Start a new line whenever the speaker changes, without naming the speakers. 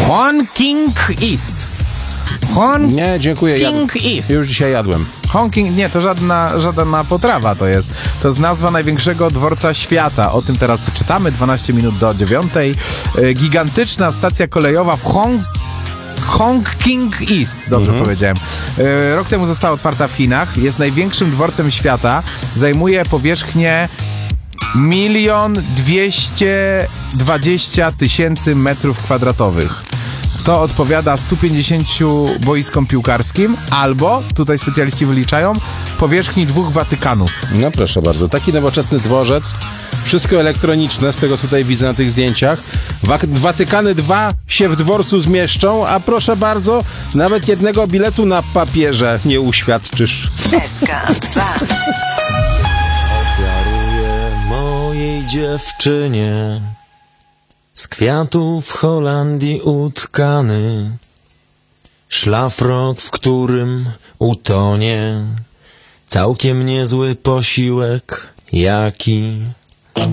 Honking East.
Nie, dziękuję.
Honking East.
Już dzisiaj jadłem.
Honking, nie, to żadna potrawa to jest. To jest nazwa największego dworca świata. O tym teraz czytamy, 12 minut do 9. Gigantyczna stacja kolejowa w Honking East, dobrze powiedziałem. Rok temu została otwarta w Chinach. Jest największym dworcem świata. Zajmuje powierzchnię 1 220 000 metrów kwadratowych. To odpowiada 150 boiskom piłkarskim albo, tutaj specjaliści wyliczają, powierzchni 2 Watykanów.
No proszę bardzo, taki nowoczesny dworzec, wszystko elektroniczne, z tego co tutaj widzę na tych zdjęciach. Watykany 2 się w dworcu zmieszczą, a proszę bardzo, nawet jednego biletu na papierze nie uświadczysz.
SK2.
Ofiaruję mojej dziewczynie z kwiatów w Holandii utkany szlafrok, w którym utonie całkiem niezły posiłek, jaki